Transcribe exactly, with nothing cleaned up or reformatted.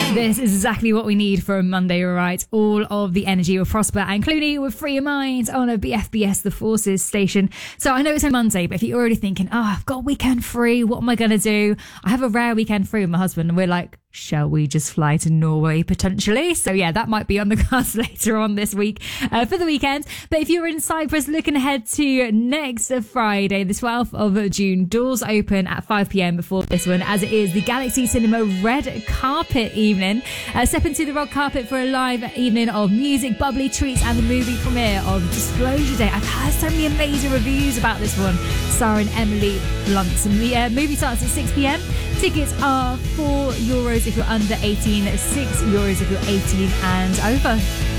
This is exactly what we need for a Monday, all right? All of the energy will prosper, and Clooney with Free Your Mind on a B F B S The Forces station. So I know it's a Monday, but if you're already thinking, oh, I've got a weekend free, what am I going to do? I have a rare weekend free with my husband, and we're like, shall we just fly to Norway potentially? So yeah, that might be on the cards later on this week uh, for the weekend. But if you're in Cyprus, looking ahead to next Friday, the twelfth of June, doors open at five p.m. before this one, as it is the Galaxy Cinema Red Carpet Evening. Uh, step into the red carpet for a live evening of music, bubbly treats, and the movie premiere of Disclosure Day. I've heard so many amazing reviews about this one, starring Emily Blunt. And the uh, movie starts at six p.m. Tickets are four euros if you're under eighteen, six euros if you're eighteen and over.